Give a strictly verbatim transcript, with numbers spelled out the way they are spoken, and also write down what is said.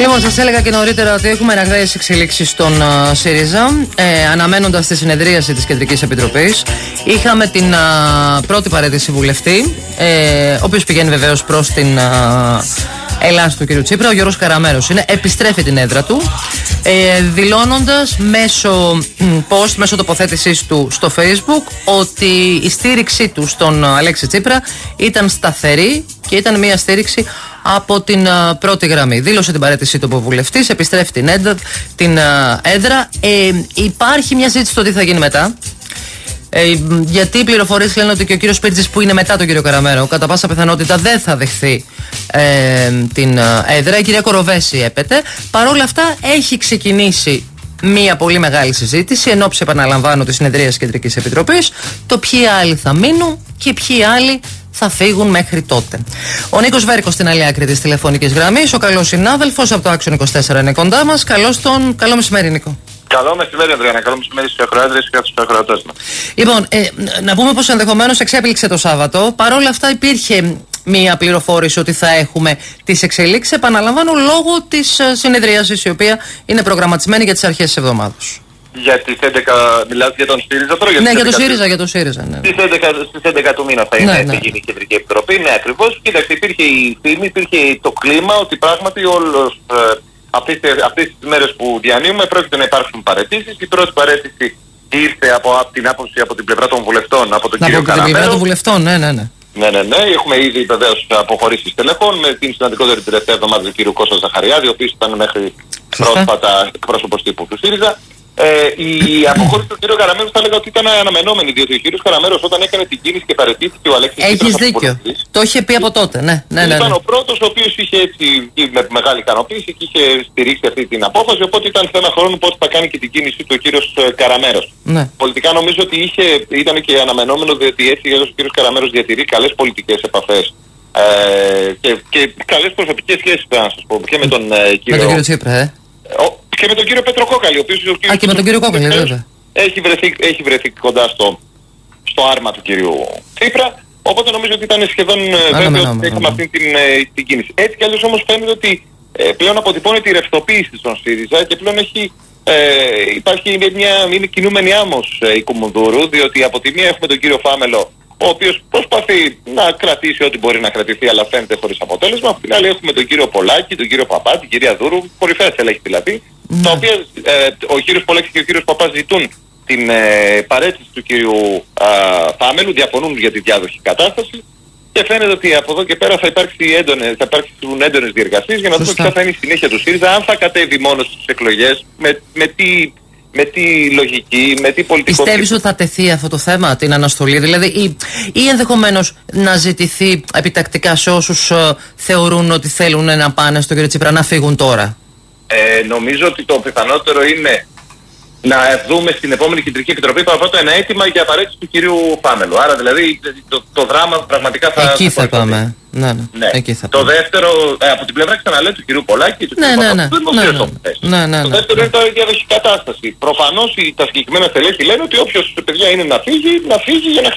Λοιπόν, σας έλεγα και νωρίτερα ότι έχουμε ραγδαίες εξελίξεις στον uh, ΣΥΡΙΖΑ, ε, αναμένοντας τη συνεδρίαση της Κεντρικής Επιτροπής. Είχαμε την uh, πρώτη παραίτηση βουλευτή, ε, ο οποίος πηγαίνει βεβαίως προς την uh, Ελλάς του κ. Τσίπρα. Ο Γιώργος Καραμέρος είναι, επιστρέφει την έδρα του, ε, δηλώνοντας μέσω post, μέσω τοποθέτησής του στο Facebook, ότι η στήριξή του στον Αλέξη Τσίπρα ήταν σταθερή και ήταν μια στήριξη από την uh, πρώτη γραμμή. Δήλωσε την παραίτησή του από βουλευτής, επιστρέφει την, έντα, την uh, έδρα. Ε, υπάρχει μια συζήτηση στο τι θα γίνει μετά. Ε, γιατί οι πληροφορίες λένε ότι και ο κύριος Σπίρτζης, που είναι μετά τον κύριο Καραμέρο, κατά πάσα πιθανότητα δεν θα δεχθεί ε, την uh, έδρα. Η κυρία Κοροβέση έπεται. Παρ' όλα αυτά έχει ξεκινήσει μία πολύ μεγάλη συζήτηση εν ώψη, επαναλαμβάνω, της συνεδρίας Κεντρικής Επιτροπής, το ποιοι άλλοι θα μείνουν και ποιοι άλλοι θα φύγουν μέχρι τότε. Ο Νίκος Βέρικος στην άλλη άκρη της τηλεφωνικής γραμμής, ο καλός συνάδελφος από το Άξιον είκοσι τέσσερα είναι κοντά μας. Καλώς τον, καλό μεσημέρι, Νίκο. Καλό μεσημέρι, Ανδριάννα. Καλό μεσημέρι στους ακροάτες και στους ακροατές μας. Λοιπόν, ε, να πούμε πως ενδεχομένως εξέπληξε το Σάββατο. Παρ' όλα αυτά υπήρχε μία πληροφόρηση ότι θα έχουμε τις εξελίξεις. Επαναλαμβάνω, λόγω της συνεδρίασης, η οποία είναι προγραμματισμένη για τις αρχές της εβδομάδας. Για τις έντεκα, μιλάς για τον ΣΥΡΙΖΑ τώρα? Για ναι, για τον ΣΥΡΙΖΑ, για τον ΣΥΡΙΖΑ. Ναι. Στις έντεκα, στις έντεκα του μήνα θα είναι, ναι, ναι. γίνει η Κεντρική Επιτροπή. Ναι, ακριβώς. Κοίταξε, υπήρχε η φήμη, υπήρχε το κλίμα ότι πράγματι όλος ε, αυτές, αυτές τις μέρες που διανύουμε πρόκειται να υπάρξουν παραιτήσεις. Η πρώτη παραίτηση ήρθε από, από την άποψη από την πλευρά των βουλευτών, από τον να, κύριο Καραμέρο. Από την πλευρά των βουλευτών, ναι, ναι, ναι. Ναι, ναι, ναι. Έχουμε ήδη βεβαίως αποχωρήσει στελεχών με την σημαντικότερη τελευταία εβδομάδα του κ. Κώστα Ζαχαριάδη, ο οποίος ήταν μέχρι πρόσφατα εκπρόσωπος τύπου του ΣΥΡΙΖΑ. Ε, η αποχώρηση του κ. Καραμέρου θα έλεγα ότι ήταν αναμενόμενη, διότι ο κ. Καραμέρος όταν έκανε την κίνηση και παραιτήθηκε ο Αλέξης Τσίπρας. Έχεις δίκιο. Το είχε πει από τότε, ναι. ναι, ναι, ναι. Ήταν ο πρώτος ο οποίος είχε έτσι με μεγάλη ικανοποίηση και είχε στηρίξει αυτή την απόφαση. Οπότε ήταν θέμα χρόνου πότε θα κάνει και την κίνηση του ο κ. Καραμέρος. Ναι. Πολιτικά νομίζω ότι είχε, ήταν και αναμενόμενο, διότι έτσι ο κ. Καραμέρος διατηρεί καλές πολιτικές επαφές ε, και, και καλές προσωπικές σχέσεις, να σας πω, και με τον ε, κύριο... Με τον κ. Τσίπρα, ε. Ο, και με τον κύριο Πετροκόκαλη, ο οποίος... Ο Α, και με τον κύριο Κόκαλη, βέβαια. Έχει βρεθεί, έχει βρεθεί κοντά στο, στο άρμα του κύριου Τσίπρα, οπότε νομίζω ότι ήταν σχεδόν βέβαιο ότι είχαμε αυτή την, την κίνηση. Έτσι κι αλλιώς όμως φαίνεται ότι ε, πλέον αποτυπώνεται η ρευστοποίηση στον ΣΥΡΙΖΑ και πλέον έχει, ε, υπάρχει μια, είναι κινούμενη άμμος ε, η Κουμουνδούρου, διότι από τη μία έχουμε τον κύριο Φάμελο, ο οποίος προσπαθεί να κρατήσει ό,τι μπορεί να κρατηθεί, αλλά φαίνεται χωρίς αποτέλεσμα. Από την άλλη έχουμε τον κύριο Πολάκη, τον κύριο Παπά, την κυρία Δούρου, κορυφαία στελέχη δηλαδή, mm. τα οποία ε, ο κύριος Πολάκη και ο κύριος Παπά ζητούν την ε, παρέτηση του κύριου Φάμελου, διαφωνούν για τη διάδοχη κατάσταση και φαίνεται ότι από εδώ και πέρα θα, υπάρξει έντονες, θα υπάρξουν έντονες διεργασίες για να δούμε ποια θα είναι η συνέχεια του ΣΥΡΙΖΑ, αν θα κατέβει μόνο στις εκλογές, με, με τι... με τι λογική, με τι πολιτικό... Πιστεύεις ότι θα τεθεί αυτό το θέμα, την αναστολή, δηλαδή, ή, ή ενδεχομένως να ζητηθεί επιτακτικά σε όσους uh, θεωρούν ότι θέλουν να πάνε στον κύριο Τσίπρα να φύγουν τώρα? Ε, νομίζω ότι το πιθανότερο είναι να δούμε στην επόμενη Κεντρική Επιτροπή παραπάνω ένα αίτημα για παρέτηση του κυρίου Φάμελου. Άρα δηλαδή το, το δράμα πραγματικά θα... Εκεί θα, θα πάμε. Ναι, ναι. ναι. Εκεί θα το πάμε. δεύτερο, ε, από την πλευρά ξαναλέω του κυρίου Πολάκη, του ναι, κυρίου ναι, Παπα, ναι. του ναι, ναι. ναι, ναι, Το ναι, δεύτερο ναι. είναι τώρα η διαδοχική κατάσταση. Προφανώς τα συγκεκριμένα στελέχη λένε ότι όποιος παιδιά είναι να φύγει, να φύγει για να